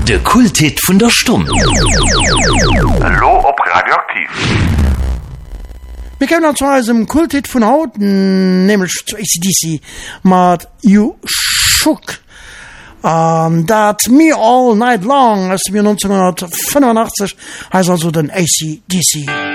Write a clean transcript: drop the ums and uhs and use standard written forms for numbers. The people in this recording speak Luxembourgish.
De Kulthit vun der Stunde. Hallo op Radioaktiv. Wir kennen uns zwar im Kulthit von Hauten, nämlich zu AC/DC, mit You Shook. That Me All Night Long, aus dem Jahr 1985, heißt also den AC/DC.